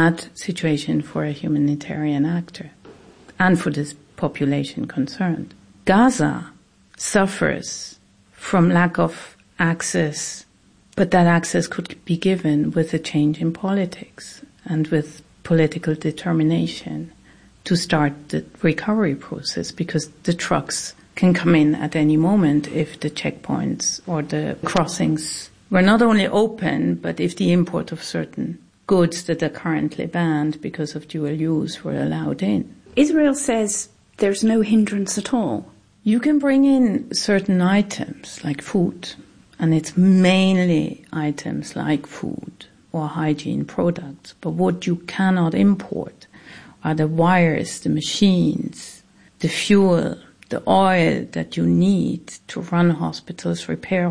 bad situation for a humanitarian actor and for this population concerned. Gaza suffers from lack of access, but that access could be given with a change in politics and with political determination to start the recovery process, because the trucks can come in at any moment if the checkpoints or the crossings were not only open, but if the import of certain goods that are currently banned because of dual use were allowed in. Israel says there's no hindrance at all. You can bring in certain items like food, and it's mainly items like food or hygiene products. But what you cannot import are the wires, the machines, the fuel, the oil that you need to run hospitals, repair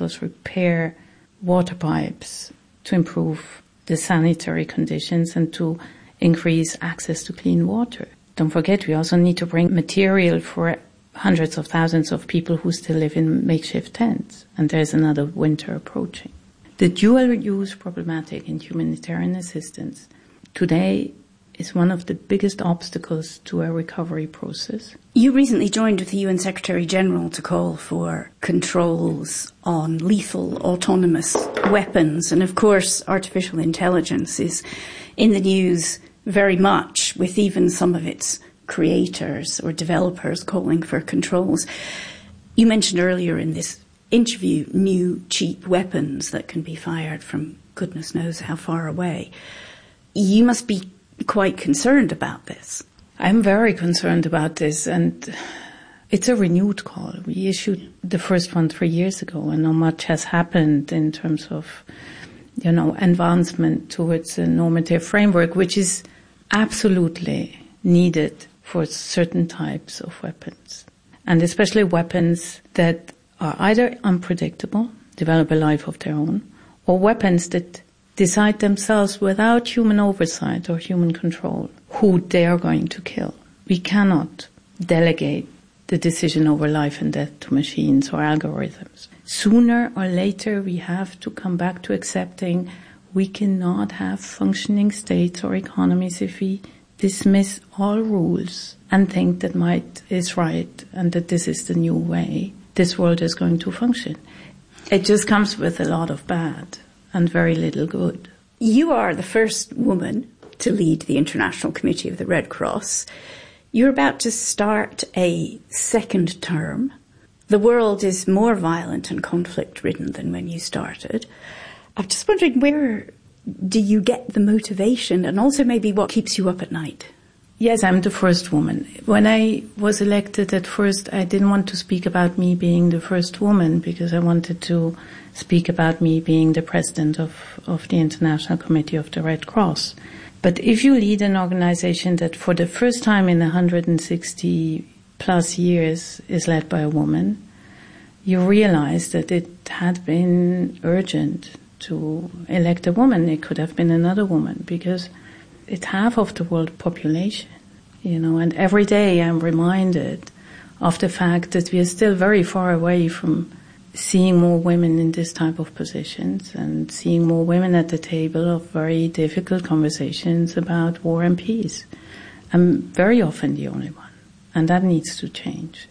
water pipes, to improve the sanitary conditions and to increase access to clean water. Don't forget, we also need to bring material for hundreds of thousands of people who still live in makeshift tents, and there's another winter approaching. The dual-use problematic in humanitarian assistance today is one of the biggest obstacles to a recovery process. You recently joined with the UN Secretary General to call for controls on lethal autonomous weapons, and of course artificial intelligence is in the news very much, with even some of its creators or developers calling for controls. You mentioned earlier in this interview new cheap weapons that can be fired from goodness knows how far away. You must be quite concerned about this. I'm very concerned about this, and it's a renewed call. We issued the first one 3 years ago, and not much has happened in terms of, advancement towards a normative framework, which is absolutely needed for certain types of weapons, and especially weapons that are either unpredictable, develop a life of their own, or weapons that decide themselves without human oversight or human control who they are going to kill. We cannot delegate the decision over life and death to machines or algorithms. Sooner or later, we have to come back to accepting we cannot have functioning states or economies if we dismiss all rules and think that might is right and that this is the new way this world is going to function. It just comes with a lot of bad and very little good. You are the first woman to lead the International Committee of the Red Cross. You're about to start a second term. The world is more violent and conflict-ridden than when you started. I'm just wondering, where do you get the motivation, and also maybe what keeps you up at night? Yes, I'm the first woman. When I was elected at first, I didn't want to speak about me being the first woman because I wanted to speak about me being the president of the International Committee of the Red Cross. But if you lead an organization that for the first time in 160 plus years is led by a woman, you realize that it had been urgent to elect a woman. It could have been another woman because it's half of the world population, and every day I'm reminded of the fact that we are still very far away from seeing more women in this type of positions and seeing more women at the table of very difficult conversations about war and peace. I'm very often the only one, and that needs to change.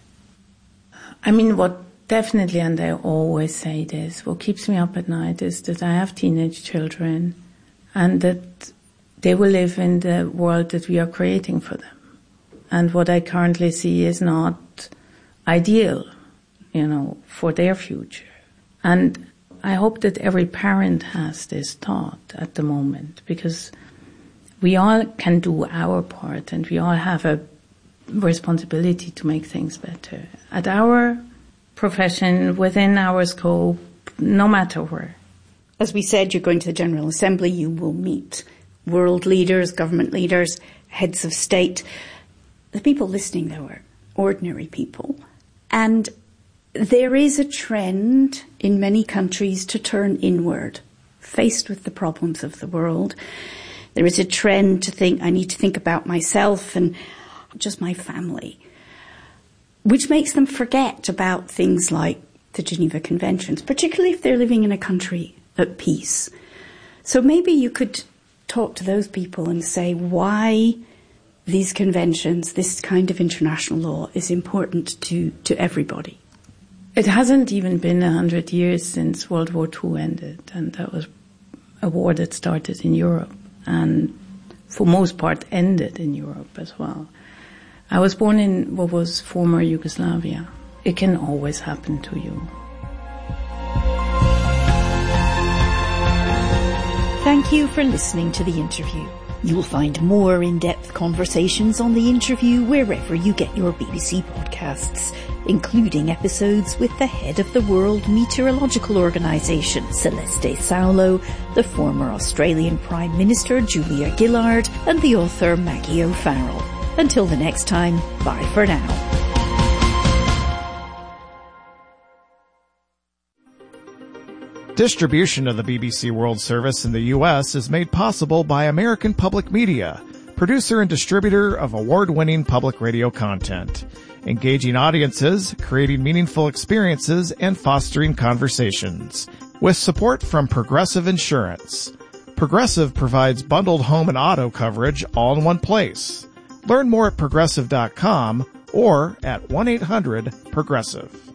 What definitely, and I always say this, what keeps me up at night is that I have teenage children and that they will live in the world that we are creating for them. And what I currently see is not ideal, for their future. And I hope that every parent has this thought at the moment, because we all can do our part and we all have a responsibility to make things better. At our profession, within our scope, no matter where. As we said, you're going to the General Assembly, you will meet world leaders, government leaders, heads of state. The people listening, though, are ordinary people. And there is a trend in many countries to turn inward, faced with the problems of the world. There is a trend to think, I need to think about myself and just my family, which makes them forget about things like the Geneva Conventions, particularly if they're living in a country at peace. So maybe you could talk to those people and say why these conventions, this kind of international law, is important to everybody. It hasn't even been 100 years since World War II ended, and that was a war that started in Europe and for most part ended in Europe as well. I was born in what was former Yugoslavia. It can always happen to you. Thank you for listening to the interview. You'll find more in-depth conversations on the interview wherever you get your BBC podcasts, including episodes with the head of the World Meteorological Organisation, Celeste Saulo, the former Australian Prime Minister, Julia Gillard, and the author Maggie O'Farrell. Until the next time, bye for now. Distribution of the BBC World Service in the U.S. is made possible by American Public Media, producer and distributor of award-winning public radio content, engaging audiences, creating meaningful experiences, and fostering conversations. With support from Progressive Insurance. Progressive provides bundled home and auto coverage all in one place. Learn more at progressive.com or at 1-800-PROGRESSIVE.